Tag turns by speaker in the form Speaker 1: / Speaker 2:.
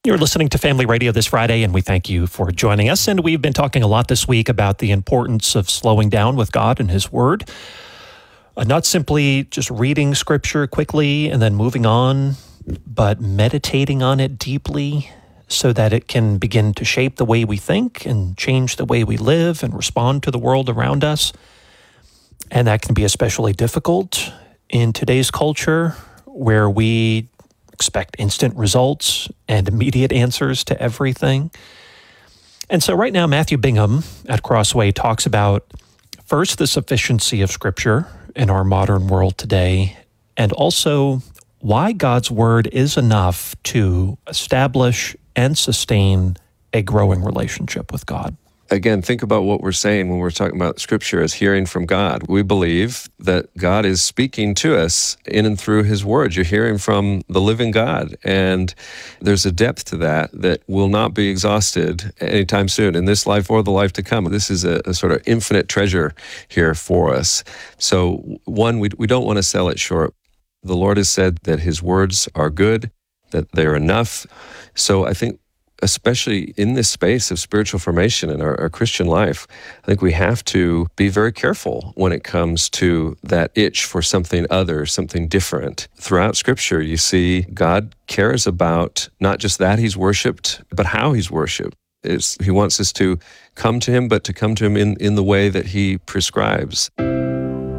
Speaker 1: You're listening to Family Radio this Friday, and we thank you for joining us. And we've been talking a lot this week about the importance of slowing down with God and His Word. Not simply just reading Scripture quickly and then moving on, but meditating on it deeply so that it can begin to shape the way we think and change the way we live and respond to the world around us. And that can be especially difficult in today's culture where we expect instant results and immediate answers to everything. And so right now, Matthew Bingham at Crossway talks about, first, the sufficiency of Scripture in our modern world today, and also why God's Word is enough to establish and sustain a growing relationship with God.
Speaker 2: Again, think about what we're saying when we're talking about Scripture as hearing from God. We believe that God is speaking to us in and through His Word. You're hearing from the living God, and there's a depth to that will not be exhausted anytime soon in this life or the life to come. This is a sort of infinite treasure here for us. So, one, we don't want to sell it short. The Lord has said that His words are good, that they're enough. So I think, especially in this space of spiritual formation in our Christian life, I think we have to be very careful when it comes to that itch for something other, something different. Throughout Scripture, you see God cares about not just that He's worshipped, but how He's worshipped. He wants us to come to Him, but to come to Him in the way that He prescribes.